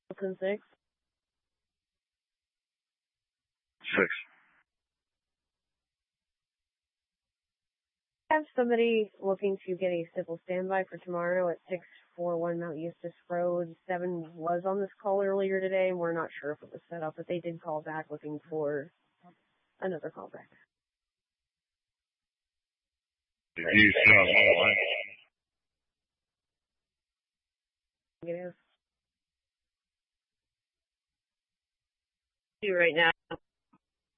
6. 6. I have somebody looking to get a civil standby for tomorrow at 641 Mount Eustis Road. 7 was on this call earlier today, and we're not sure if it was set up, but they did call back looking for another callback. Did you see on online? Negative. Right now.